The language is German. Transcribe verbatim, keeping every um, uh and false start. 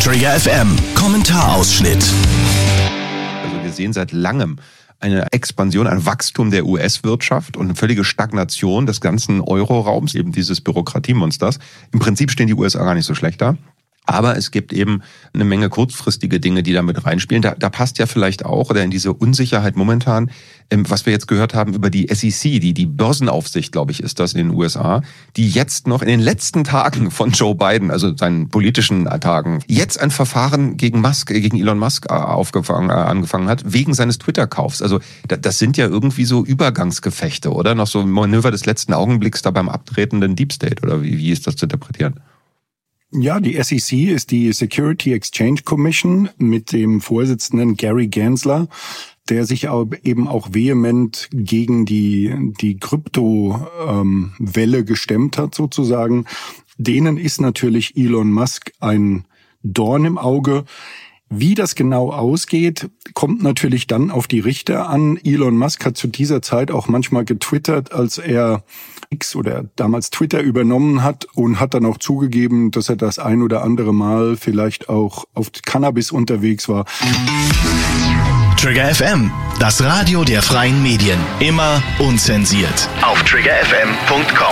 Trigger F M Kommentarausschnitt. Also wir sehen seit langem eine Expansion, ein Wachstum der U S-Wirtschaft und eine völlige Stagnation des ganzen Euro-Raums, eben dieses Bürokratiemonsters. Im Prinzip stehen die U S A gar nicht so schlecht da. Aber es gibt eben eine Menge kurzfristige Dinge, die da mit reinspielen. Da, da passt ja vielleicht auch, oder in diese Unsicherheit momentan, ähm, was wir jetzt gehört haben über die S E C, die, die Börsenaufsicht, glaube ich, ist das in den U S A, die jetzt noch in den letzten Tagen von Joe Biden, also seinen politischen Tagen, jetzt ein Verfahren gegen Musk, gegen Elon Musk aufgefangen, äh, angefangen hat, wegen seines Twitter-Kaufs. Also da, das sind ja irgendwie so Übergangsgefechte, oder? Noch so ein Manöver des letzten Augenblicks da beim abtretenden Deep State, oder wie, wie ist das zu interpretieren? Ja, die S E C ist die Security Exchange Commission mit dem Vorsitzenden Gary Gensler, der sich eben auch vehement gegen die die Krypto-Welle gestemmt hat sozusagen. Denen ist natürlich Elon Musk ein Dorn im Auge. Wie das genau ausgeht, kommt natürlich dann auf die Richter an. Elon Musk hat zu dieser Zeit auch manchmal getwittert, als er X oder damals Twitter übernommen hat und hat dann auch zugegeben, dass er das ein oder andere Mal vielleicht auch auf Cannabis unterwegs war. Trigger F M, das Radio der freien Medien. Immer unzensiert. Auf trigger f m punkt com